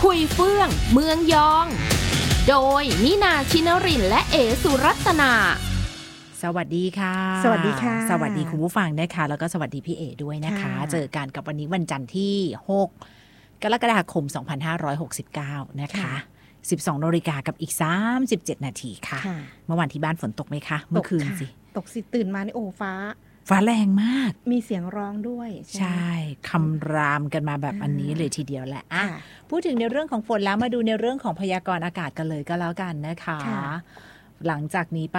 คุยเฟื่องเมืองยองโดยนินาชินรินทร์และเอสุรัตนาสวัสดีค่ะสวัสดีค่ะสวัสดีคุณผู้ฟังนะคะแล้วก็สวัสดีพี่เอด้วยนะคะเจอกันกับวันนี้วันจันทร์ที่6กรกฎาคม2569นะคะ12 น.กับอีก37 นาทีค่ะเมื่อวานที่บ้านฝนตกไหมคะเมื่อคืนสิตกสิตื่นมานี่โอ้ฟ้าแรงมากมีเสียงร้องด้วยใช่คำรามกันมาแบบอันนี้เลยทีเดียวแหละพูดถึงในเรื่องของฝนแล้วมาดูในเรื่องของพยากรณ์อากาศกันเลยก็แล้วกันนะคะหลังจากนี้ไป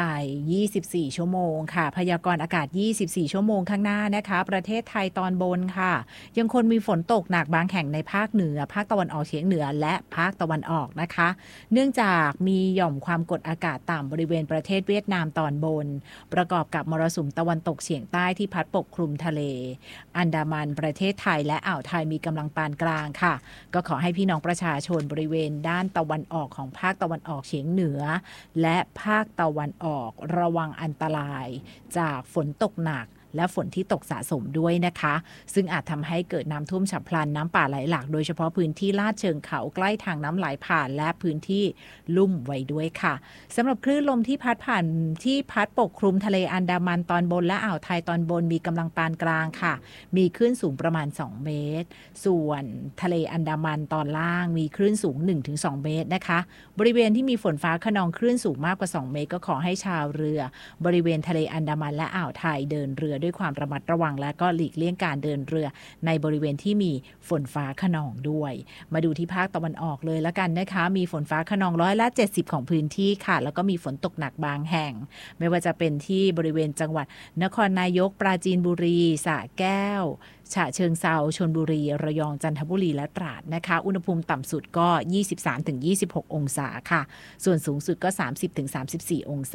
24 ชั่วโมงค่ะพยากรณ์อากาศ24 ชั่วโมงข้างหน้านะคะประเทศไทยตอนบนค่ะยังคงมีฝนตกหนักบางแห่งในภาคเหนือภาคตะวันออกเฉียงเหนือและภาคตะวันออกนะคะเนื่องจากมีหย่อมความกดอากาศต่ำบริเวณประเทศเวียดนามตอนบนประกอบกับมรสุมตะวันตกเฉียงใต้ที่พัดปกคลุมทะเลอันดามันประเทศไทยและอ่าวไทยมีกำลังปานกลางค่ะก็ขอให้พี่น้องประชาชนบริเวณด้านตะวันออกของภาคตะวันออกเฉียงเหนือและภาคตะวันออกระวังอันตรายจากฝนตกหนักและฝนที่ตกสะสมด้วยนะคะซึ่งอาจทำให้เกิดน้ำท่วมฉับพลันน้ำป่าไหลหลากโดยเฉพาะพื้นที่ลาดเชิงเขาใกล้ทางน้ำไหลผ่านและพื้นที่ลุ่มไว้ด้วยค่ะสำหรับคลื่นลมที่พัดปกคลุมทะเลอันดามันตอนบนและอ่าวไทยตอนบนมีกำลังปานกลางค่ะมีคลื่นสูงประมาณ2 เมตรส่วนทะเลอันดามันตอนล่างมีคลื่นสูง 1-2 เมตรนะคะบริเวณที่มีฝนฟ้าคะนองคลื่นสูงมากกว่า2 เมตรก็ขอให้ชาวเรือบริเวณทะเลอันดามันและอ่าวไทยเดินเรือด้วยความระมัดระวังและก็หลีกเลี่ยงการเดินเรือในบริเวณที่มีฝนฟ้าคะนองด้วยมาดูที่ภาคตะวันออกเลยละกันนะคะมีฝนฟ้าคะนอง70%ของพื้นที่ค่ะแล้วก็มีฝนตกหนักบางแห่งไม่ว่าจะเป็นที่บริเวณจังหวัดนครนายกปราจีนบุรีสระแก้วฉะเชิงเทราชลบุรีระยองจันทบุรีและตราดนะคะอุณหภูมิต่ำสุดก็ 23-26 องศาค่ะส่วนสูงสุดก็ 30-34 องศา